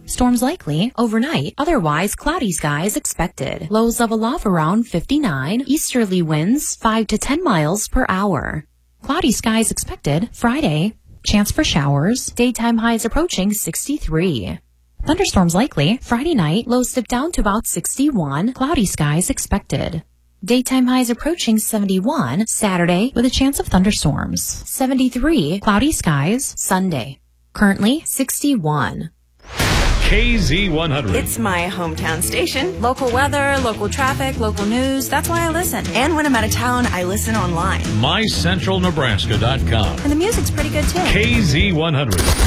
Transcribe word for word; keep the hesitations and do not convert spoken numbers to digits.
Storms likely overnight, otherwise cloudy skies expected. Lows level off around fifty-nine, easterly winds five to ten miles per hour. Cloudy skies expected Friday, chance for showers, daytime highs approaching sixty-three. Thunderstorms likely Friday night, lows dip down to about sixty-one, cloudy skies expected. Daytime highs approaching seventy-one, Saturday with a chance of thunderstorms. seventy-three, cloudy skies, Sunday. Currently sixty-one. K Z one hundred. It's my hometown station. Local weather, local traffic, local news. That's why I listen. And when I'm out of town, I listen online. my central nebraska dot com. And the music's pretty good, too. K Z one hundred.